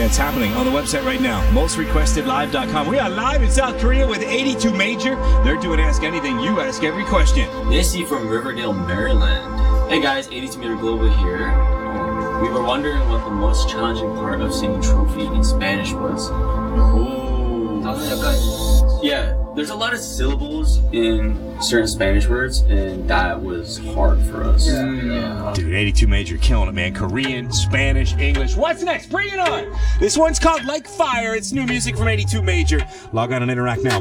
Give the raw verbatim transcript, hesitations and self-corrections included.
Yeah, it's happening on the website right now, most requested live dot com. We are live in South Korea with eighty-two Major. They're doing Ask Anything, you ask every question. Nissi from Riverdale, Maryland. Hey guys, eighty-two Major Global here. We were wondering what the most challenging part of singing Trophy in Spanish was. Ooh. Yeah, there's a lot of syllables in certain Spanish words, and that was hard for us. Yeah. Yeah. Dude, eighty-two Major killing it, man. Korean, Spanish, English. What's next? Bring it on! This one's called Like Fire. It's new music from eighty-two Major. Log on and interact now.